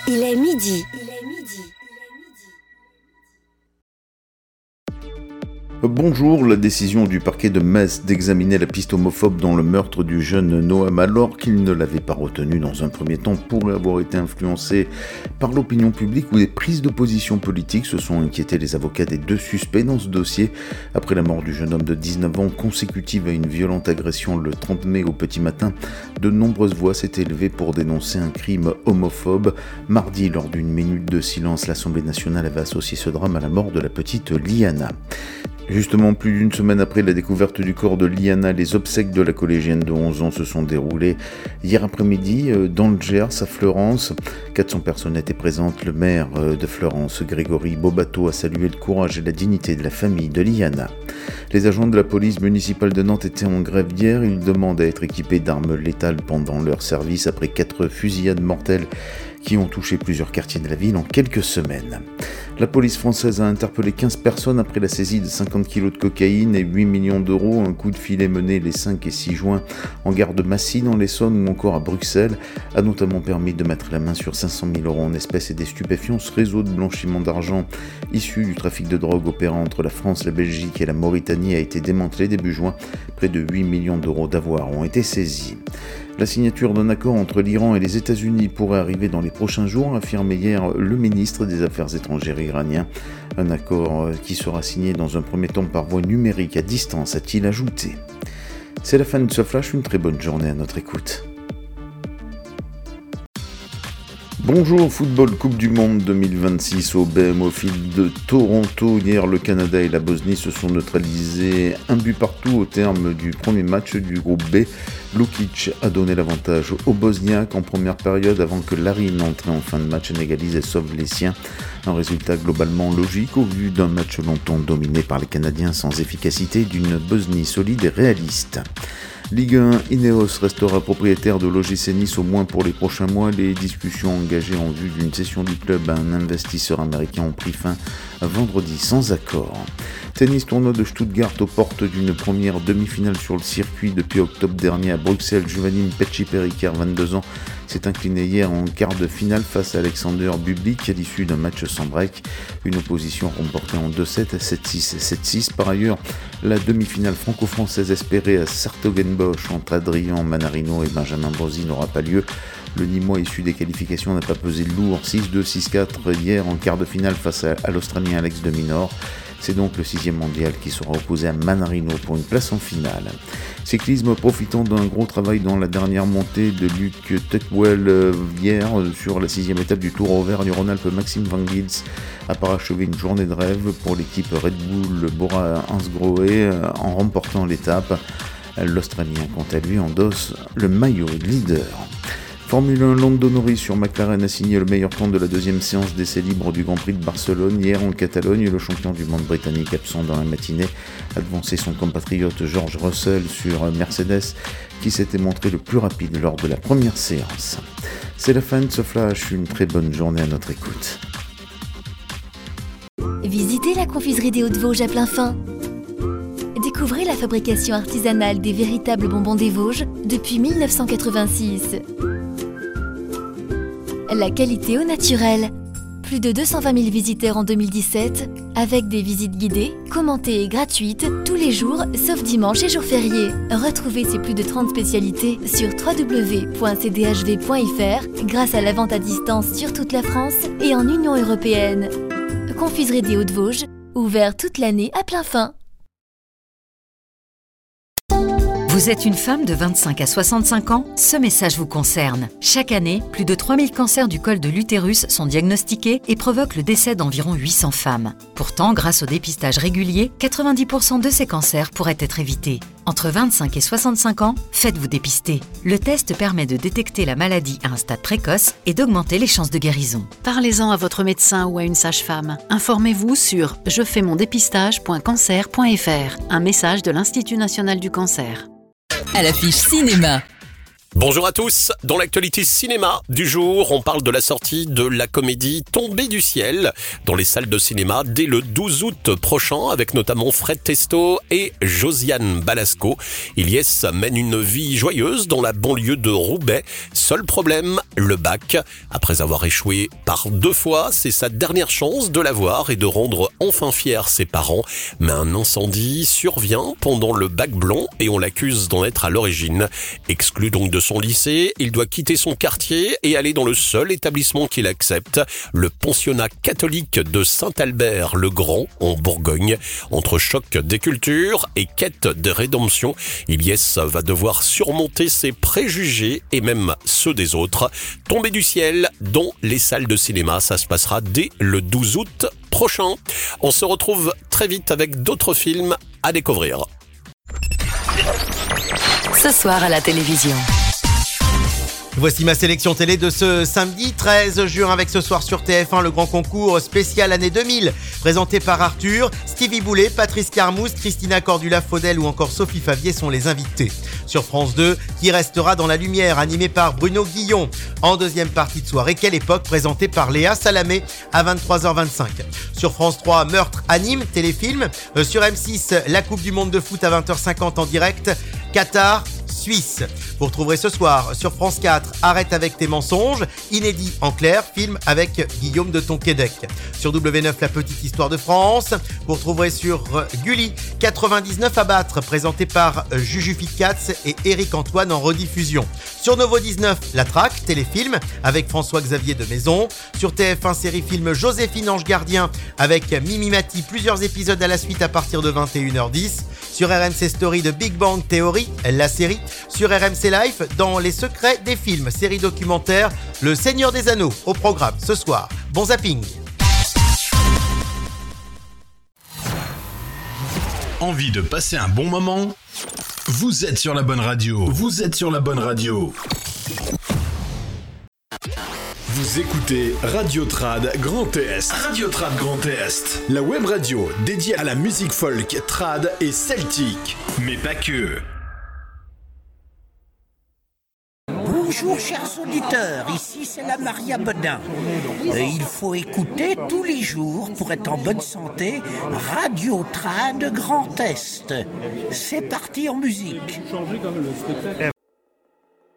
Il est midi. Bonjour, la décision du parquet de Metz d'examiner la piste homophobe dans le meurtre du jeune Noam, alors qu'il ne l'avait pas retenu dans un premier temps, pourrait avoir été influencé par l'opinion publique ou des prises de position politiques. Se sont inquiétés les avocats des deux suspects dans ce dossier. Après la mort du jeune homme de 19 ans, consécutive à une violente agression le 30 mai au petit matin, de nombreuses voix s'étaient élevées pour dénoncer un crime homophobe. Mardi, lors d'une minute de silence, l'Assemblée nationale avait associé ce drame à la mort de la petite Liana. Justement, plus d'une semaine après la découverte du corps de Liana, les obsèques de la collégienne de 11 ans se sont déroulées hier après-midi dans le Gers, à Fleurance. 400 personnes étaient présentes. Le maire de Fleurance, Grégory Bobato, a salué le courage et la dignité de la famille de Liana. Les agents de la police municipale de Nantes étaient en grève hier. Ils demandent à être équipés d'armes létales pendant leur service après 4 fusillades mortelles qui ont touché plusieurs quartiers de la ville en quelques semaines. La police française a interpellé 15 personnes après la saisie de 50 kg de cocaïne et 8 millions d'euros. Un coup de filet mené les 5 et 6 juin en gare de Massy dans l'Essonne ou encore à Bruxelles a notamment permis de mettre la main sur 500 000 euros en espèces et des stupéfiants. Ce réseau de blanchiment d'argent issu du trafic de drogue opérant entre la France, la Belgique et la Mauritanie a été démantelé début juin. Près de 8 millions d'euros d'avoirs ont été saisis. La signature d'un accord entre l'Iran et les États-Unis pourrait arriver dans les prochains jours, a affirmé hier le ministre des Affaires étrangères iranien. Un accord qui sera signé dans un premier temps par voie numérique à distance, a-t-il ajouté. C'est la fin de ce flash, une très bonne journée à notre écoute. Bonjour, football Coupe du Monde 2026 au BMO Field de Toronto. Hier, le Canada et la Bosnie se sont neutralisés un but partout au terme du premier match du groupe B. Lukic a donné l'avantage aux Bosniaques en première période avant que Larin, entré en fin de match, n'égalise et sauve les siens. Un résultat globalement logique au vu d'un match longtemps dominé par les Canadiens sans efficacité, d'une Bosnie solide et réaliste. Ligue 1, Ineos restera propriétaire de l'OGC Nice au moins pour les prochains mois. Les discussions engagées en vue d'une cession du club à un investisseur américain ont pris fin vendredi sans accord. Tennis, tournoi de Stuttgart aux portes d'une première demi-finale sur le circuit depuis octobre dernier à Bruxelles. Juvanim Petchiperiker, 22 ans, s'est incliné hier en quart de finale face à Alexander Bublik à l'issue d'un match sans break. Une opposition remportée en 2-7 à 7-6 et 7-6. Par ailleurs, la demi-finale franco-française espérée à Sertogenbosch entre Adrian Manarino et Benjamin Bozzi n'aura pas lieu. Le Nîmois issu des qualifications n'a pas pesé lourd, 6-2, 6-4 hier en quart de finale face à l'Australien Alex de Minaur. C'est donc le 6e mondial qui sera opposé à Manarino pour une place en finale. Cyclisme, profitant d'un gros travail dans la dernière montée de Luc Tuckwell hier sur la 6e étape du Tour Auvergne-Rhône-Alpes, Maxime Van Gils a parachevé une journée de rêve pour l'équipe Red Bull Bora-Hansgrohe en remportant l'étape. L'Australien, quant à lui, endosse le maillot de leader. Formule 1, Lando Norris sur McLaren a signé le meilleur temps de la deuxième séance d'essais libres du Grand Prix de Barcelone. Hier en Catalogne, le champion du monde britannique absent dans la matinée a devancé son compatriote George Russell sur Mercedes qui s'était montré le plus rapide lors de la première séance. C'est la fin de ce flash, une très bonne journée à notre écoute. Visitez la confiserie des Hauts-de-Vosges à plein fin. Découvrez la fabrication artisanale des véritables bonbons des Vosges depuis 1986. La qualité au naturel. Plus de 220 000 visiteurs en 2017, avec des visites guidées, commentées et gratuites, tous les jours, sauf dimanche et jours fériés. Retrouvez ces plus de 30 spécialités sur www.cdhv.fr grâce à la vente à distance sur toute la France et en Union européenne. Confiserie des Hauts-de-Vosges, ouvert toute l'année à plein fin. Vous êtes une femme de 25 à 65 ans? Ce message vous concerne. Chaque année, plus de 3000 cancers du col de l'utérus sont diagnostiqués et provoquent le décès d'environ 800 femmes. Pourtant, grâce au dépistage régulier, 90% de ces cancers pourraient être évités. Entre 25 et 65 ans, faites-vous dépister. Le test permet de détecter la maladie à un stade précoce et d'augmenter les chances de guérison. Parlez-en à votre médecin ou à une sage-femme. Informez-vous sur jefaimondepistage.cancer.fr. Un message de l'Institut national du cancer. À l'affiche cinéma. Bonjour à tous, dans l'actualité cinéma du jour, on parle de la sortie de la comédie Tombée du ciel dans les salles de cinéma dès le 12 août prochain avec notamment Fred Testo et Josiane Balasco. Ilyes mène une vie joyeuse dans la banlieue de Roubaix. Seul problème, le bac. Après avoir échoué par 2 fois, c'est sa dernière chance de l'avoir et de rendre enfin fiers ses parents. Mais un incendie survient pendant le bac blanc et on l'accuse d'en être à l'origine. Exclu donc de son lycée, il doit quitter son quartier et aller dans le seul établissement qu'il accepte, le pensionnat catholique de Saint-Albert-le-Grand en Bourgogne. Entre choc des cultures et quête de rédemption, Ilyes va devoir surmonter ses préjugés et même ceux des autres. Tombé du ciel dans les salles de cinéma, ça se passera dès le 12 août prochain. On se retrouve très vite avec d'autres films à découvrir. Ce soir à la télévision. Voici ma sélection télé de ce samedi 13 juin avec ce soir sur TF1 le grand concours spécial année 2000 présenté par Arthur, Stevie Boulet, Patrice Carmouze, Christina Cordula-Faudel ou encore Sophie Favier sont les invités. Sur France 2, Qui restera dans la lumière animé par Bruno Guillon. En deuxième partie de soirée, Quelle époque présenté par Léa Salamé à 23h25. Sur France 3, Meurtre anime, téléfilm. Sur M6, la Coupe du Monde de foot à 20h50 en direct. Qatar, Suisse. Vous retrouverez ce soir sur France 4 Arrête avec tes mensonges, inédit en clair, film avec Guillaume de Tonquédec. Sur W9 La petite histoire de France. Vous retrouverez sur Gulli 99 à battre, présenté par Juju Fitcats et Eric Antoine en rediffusion. Sur Novo 19 La Traque, téléfilm avec François-Xavier de Maison. Sur TF1 série film Joséphine Ange Gardien avec Mimi Mati, plusieurs épisodes à la suite à partir de 21h10. Sur RMC Story de Big Bang Theory, la série. Sur RMC Life, dans les secrets des films, série documentaire, Le Seigneur des Anneaux, au programme ce soir. Bon zapping. Envie de passer un bon moment? Vous êtes sur la bonne radio. Vous êtes sur la bonne radio. Vous écoutez Radio Trad Grand Est. Radio Trad Grand Est. La web radio dédiée à la musique folk, trad et celtique. Mais pas que. Bonjour chers auditeurs, ici c'est la Maria Bodin. Il faut écouter tous les jours pour être en bonne santé Radio Trad Grand Est. C'est parti en musique.